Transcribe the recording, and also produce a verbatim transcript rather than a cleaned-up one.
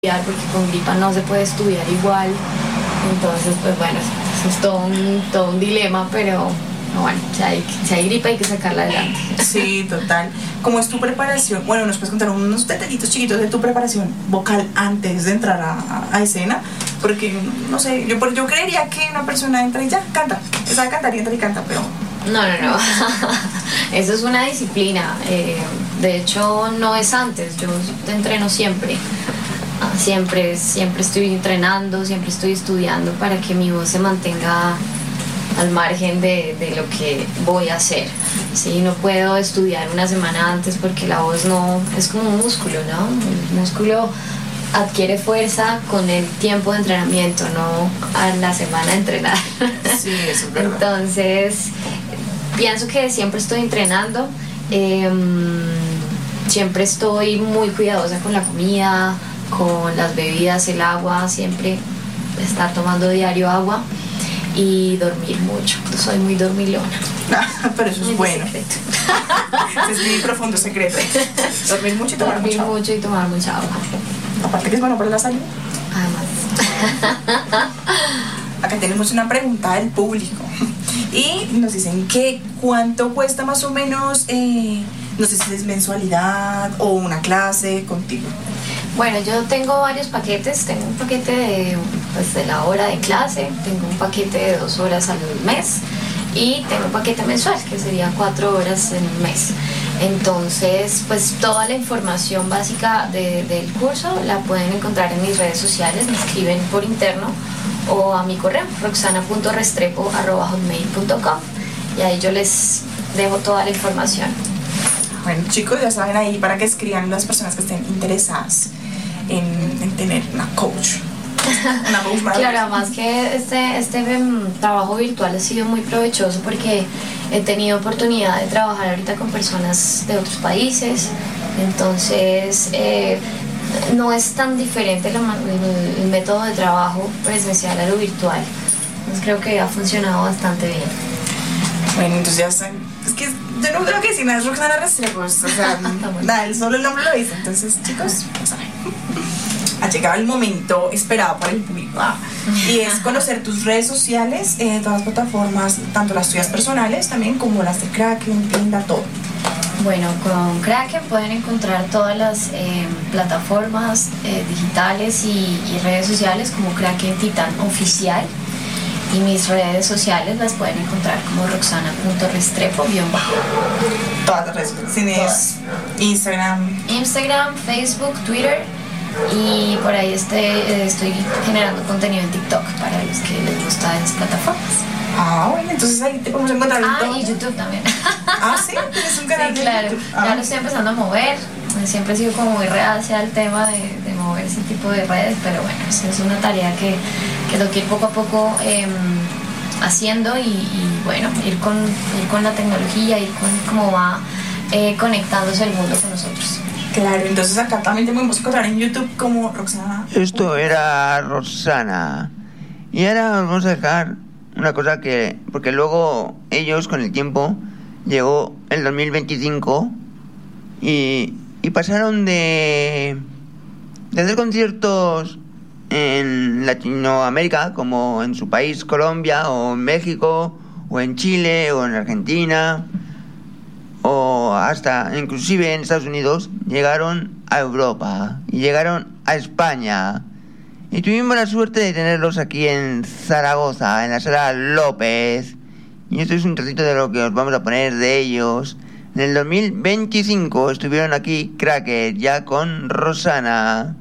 estudiar, porque con gripa no se puede estudiar igual. Entonces, pues bueno, eso es todo un, todo un dilema, pero bueno, si hay, si hay gripa hay que sacarla adelante. Sí, total. ¿Cómo es tu preparación? Bueno, ¿nos puedes contar unos detallitos chiquitos de tu preparación vocal antes de entrar a, a escena? Porque, no sé, yo, yo creería que una persona entra y ya canta, sabe cantar y entra y canta, pero... No, no, no. Eso es una disciplina. Eh, de hecho, no es antes. Yo entreno siempre. Siempre, siempre estoy entrenando, siempre estoy estudiando para que mi voz se mantenga al margen de, de lo que voy a hacer. Sí, no puedo estudiar una semana antes porque la voz no es como un músculo, ¿no? El músculo adquiere fuerza con el tiempo de entrenamiento, no a la semana de entrenar. Sí, eso es verdad. Entonces, pienso que siempre estoy entrenando, eh, siempre estoy muy cuidadosa con la comida, con las bebidas, el agua, siempre estar tomando diario agua y dormir mucho. Soy muy dormilona. Pero eso es, es bueno. Ese es mi profundo secreto. Dormir mucho y tomar dormir mucha agua. mucho y tomar mucha agua. Aparte que es bueno para la salud. Además. Acá tenemos una pregunta del público y nos dicen que cuánto cuesta más o menos, eh, no sé si es mensualidad o una clase contigo. Bueno, yo tengo varios paquetes. Tengo un paquete de, pues, de la hora de clase, tengo un paquete de dos horas al mes y tengo un paquete mensual que sería cuatro horas en un mes. Entonces, pues toda la información básica de, del curso la pueden encontrar en mis redes sociales, me escriben por interno o a mi correo roxana punto restrepo arroba hotmail punto com y ahí yo les dejo toda la información. Bueno, chicos, ya saben ahí para que escriban las personas que estén interesadas en, en tener una coach. Una coach maravillosa. Claro, además que este, este um, trabajo virtual ha sido muy provechoso porque he tenido oportunidad de trabajar ahorita con personas de otros países, entonces eh, no es tan diferente el, el, el método de trabajo presencial a lo virtual. Entonces creo que ha funcionado bastante bien. Bueno, entonces ya saben, es que yo no creo que si nada es Roxana Restrepo, o sea, nada, el solo el nombre lo dice. Entonces, chicos, ya saben, ha llegado el momento esperado por el público, ah, y es conocer tus redes sociales, eh, todas las plataformas, tanto las tuyas personales también como las de Kraken, Tienda, todo. Bueno, con Kraken pueden encontrar todas las eh, plataformas eh, digitales y, y redes sociales como Kraken Titán Oficial. Y mis redes sociales las pueden encontrar como roxana punto restrepo guión bajo. Todas las redes sociales. Tienes Instagram. Instagram, Facebook, Twitter y por ahí este, eh, estoy generando contenido en TikTok para los que les gustan esas plataformas. Ah, bueno, entonces ahí te podemos encontrar en Ah, todo. y YouTube también. Ah, sí, tienes un canal sí, de claro. YouTube. Ya Ah. lo estoy empezando a mover. Siempre he sido como muy reacia al tema de, de mover ese tipo de redes, pero bueno, eso es una tarea que, que lo que ir poco a poco eh, haciendo y, y bueno, ir con, ir con la tecnología, ir con cómo va eh, conectándose el mundo con nosotros. Claro, entonces acá también te podemos encontrar en YouTube como Roxana. Esto era Rosana. Y ahora vamos a dejar una cosa que... Porque luego ellos con el tiempo llegó el dos mil veinticinco y, y pasaron de, de hacer conciertos en Latinoamérica, como en su país Colombia o en México o en Chile o en Argentina o hasta inclusive en Estados Unidos, llegaron a Europa y llegaron a España y tuvimos la suerte de tenerlos aquí en Zaragoza, en la Sala López, y esto es un trocito de lo que os vamos a poner de ellos. En el dos mil veinticinco estuvieron aquí Kraken ya con Rosana.